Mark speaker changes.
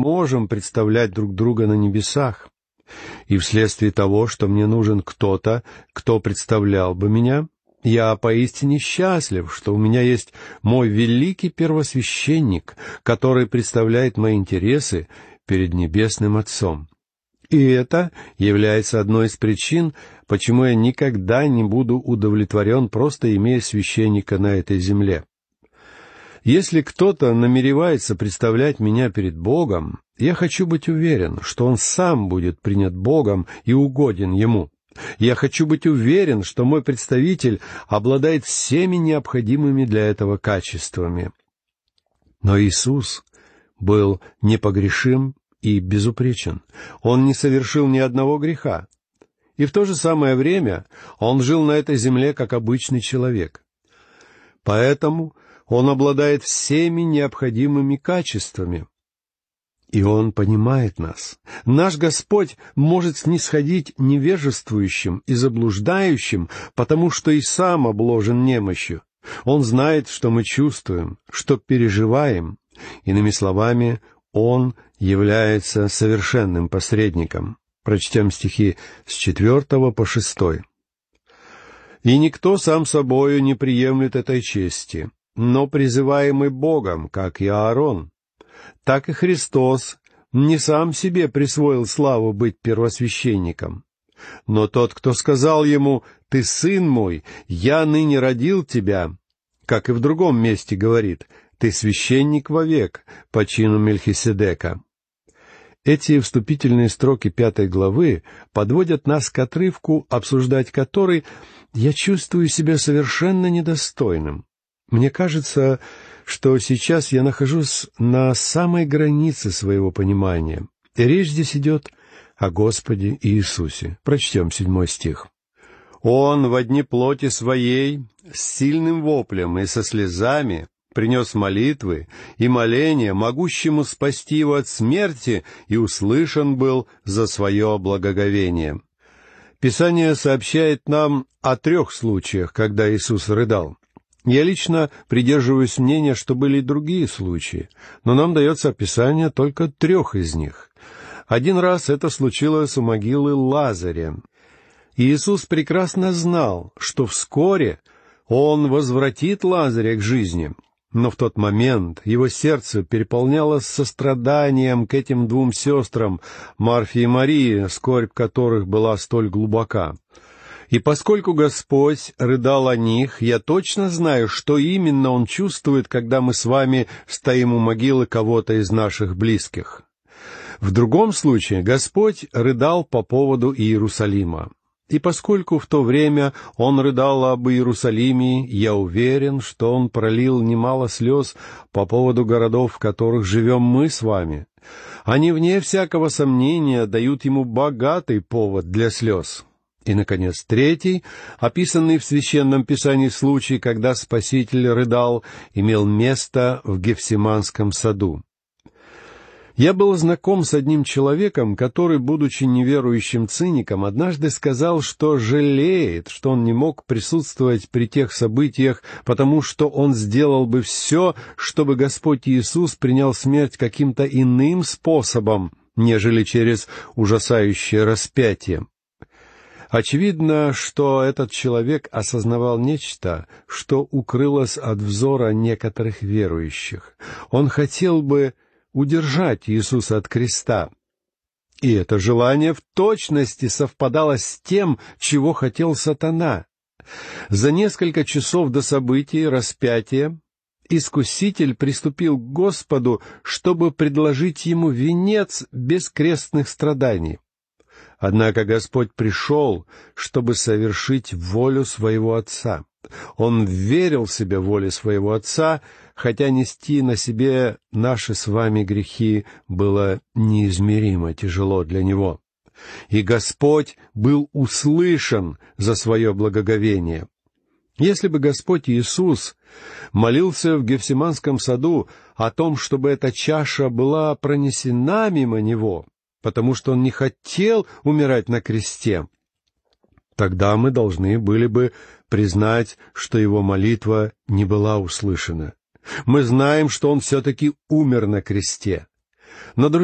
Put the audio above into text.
Speaker 1: можем представлять друг друга на небесах. И вследствие того, что мне нужен кто-то, кто представлял бы меня, я поистине счастлив, что у меня есть мой великий первосвященник, который представляет мои интересы перед Небесным Отцом. И это является одной из причин, почему я никогда не буду удовлетворен, просто имея священника на этой земле. Если кто-то намеревается представлять меня перед Богом, я хочу быть уверен, что он сам будет принят Богом и угоден Ему. Я хочу быть уверен, что мой представитель обладает всеми необходимыми для этого качествами. Но Иисус был непогрешим и безупречен. Он не совершил ни одного греха. И в то же самое время Он жил на этой земле как обычный человек. Поэтому Он обладает всеми необходимыми качествами. И Он понимает нас. Наш Господь может снисходить невежествующим и заблуждающим, потому что и Сам обложен немощью. Он знает, что мы чувствуем, что переживаем. Иными словами, Он является совершенным посредником. Прочтем стихи с 4 по 6. «И никто сам собою не приемлет этой чести, но призываемый Богом, как и Аарон. Так и Христос не сам себе присвоил славу быть первосвященником. Но тот, кто сказал ему: «Ты сын мой, я ныне родил тебя», как и в другом месте говорит: «Ты священник вовек по чину Мельхиседека». Эти вступительные строки 5 главы подводят нас к отрывку, обсуждать который я чувствую себя совершенно недостойным. Мне кажется, что сейчас я нахожусь на самой границе своего понимания. И речь здесь идет о Господе Иисусе. Прочтем 7 стих. «Он во дни плоти своей с сильным воплем и со слезами принес молитвы и моления, могущему спасти его от смерти, и услышан был за свое благоговение». Писание сообщает нам о 3 случаях, когда Иисус рыдал. Я лично придерживаюсь мнения, что были и другие случаи, но нам дается описание только 3 из них. Один раз это случилось у могилы Лазаря. И Иисус прекрасно знал, что вскоре Он возвратит Лазаря к жизни. Но в тот момент его сердце переполнялось состраданием к этим 2 сестрам, Марфе и Марии, скорбь которых была столь глубока. И поскольку Господь рыдал о них, я точно знаю, что именно Он чувствует, когда мы с вами стоим у могилы кого-то из наших близких. В другом случае Господь рыдал по поводу Иерусалима. И поскольку в то время Он рыдал об Иерусалиме, я уверен, что Он пролил немало слез по поводу городов, в которых живем мы с вами. Они, вне всякого сомнения, дают Ему богатый повод для слез. И, наконец, 3, описанный в Священном Писании случай, когда Спаситель рыдал, имел место в Гефсиманском саду. Я был знаком с одним человеком, который, будучи неверующим циником, однажды сказал, что жалеет, что он не мог присутствовать при тех событиях, потому что он сделал бы все, чтобы Господь Иисус принял смерть каким-то иным способом, нежели через ужасающее распятие. Очевидно, что этот человек осознавал нечто, что укрылось от взора некоторых верующих. Он хотел бы удержать Иисуса от креста. И это желание в точности совпадало с тем, чего хотел сатана. За несколько часов до событий распятия Искуситель приступил к Господу, чтобы предложить Ему венец бескрестных страданий. Однако Господь пришел, чтобы совершить волю Своего Отца. Он верил в себя воле Своего Отца, хотя нести на себе наши с вами грехи было неизмеримо тяжело для Него. И Господь был услышан за Свое благоговение. Если бы Господь Иисус молился в Гефсиманском саду о том, чтобы эта чаша была пронесена мимо Него, потому что Он не хотел умирать на кресте, тогда мы должны были бы признать, что Его молитва не была услышана. Мы знаем, что Он все-таки умер на кресте. Но, друзья,